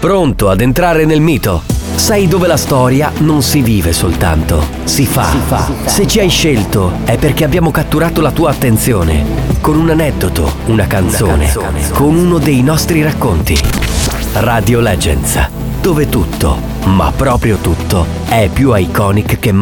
Pronto ad entrare nel mito? Sai dove la storia non si vive soltanto, si fa. Se ci hai scelto è perché abbiamo catturato la tua attenzione con un aneddoto, una canzone, con uno dei nostri racconti. Radio Legends, dove tutto, ma proprio tutto, è più iconic che mai.